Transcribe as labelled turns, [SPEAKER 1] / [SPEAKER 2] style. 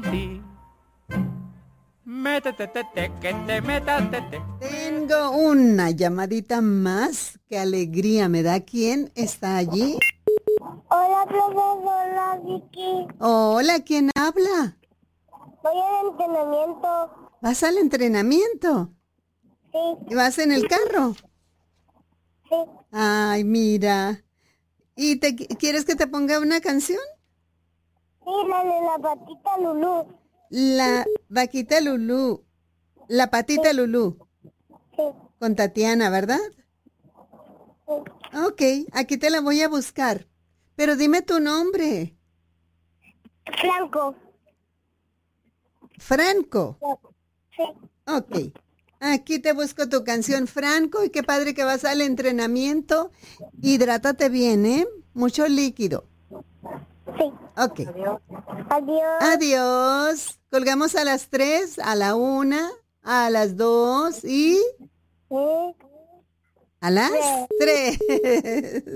[SPEAKER 1] ti. Métete, que te métate.
[SPEAKER 2] Tengo una llamadita más. Qué alegría me da. ¿Quién está allí?
[SPEAKER 3] Hola, profesora Vicky.
[SPEAKER 2] Hola, ¿quién habla?
[SPEAKER 3] Voy al entrenamiento.
[SPEAKER 2] ¿Vas al entrenamiento?
[SPEAKER 3] Sí,
[SPEAKER 2] ¿Y vas en el carro?
[SPEAKER 3] sí.
[SPEAKER 2] Ay, mira. ¿Y quieres que te ponga una canción?
[SPEAKER 3] Sí, la de la patita Lulú.
[SPEAKER 2] La vaquita Lulú. La patita Lulú.
[SPEAKER 3] Sí,
[SPEAKER 2] Con Tatiana, ¿verdad?
[SPEAKER 3] sí.
[SPEAKER 2] Ok, aquí te la voy a buscar. Pero dime tu nombre.
[SPEAKER 3] Franco.
[SPEAKER 2] Franco.
[SPEAKER 3] Sí,
[SPEAKER 2] Ok. Aquí te busco tu canción, Franco, y qué padre que vas al entrenamiento. Hidrátate bien, ¿eh? Mucho líquido.
[SPEAKER 3] sí.
[SPEAKER 2] Ok.
[SPEAKER 3] Adiós.
[SPEAKER 2] Adiós. Colgamos a las 3, a la 1, a las 2 y
[SPEAKER 3] Sí.
[SPEAKER 2] a las 3.